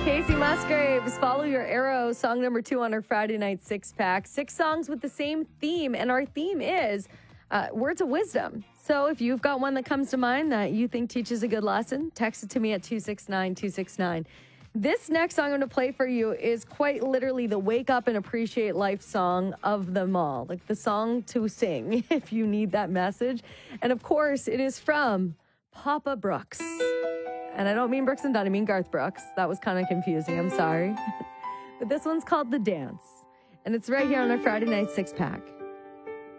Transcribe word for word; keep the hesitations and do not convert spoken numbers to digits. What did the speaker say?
Casey Musgraves, Follow Your Arrow, song number two on our Friday night six pack. Six songs with the same theme, and our theme is uh, words of wisdom. So if you've got one that comes to mind that you think teaches a good lesson, text it to me at two six nine two six nine. This next song I'm going to play for you is quite literally the wake up and appreciate life song of them all. Like the song to sing if you need that message. And of course, it is from Papa Brooks. And I don't mean Brooks and Dunn, I mean Garth Brooks. That was kind of confusing, I'm sorry. But this one's called The Dance. And it's right here on our Friday night six pack.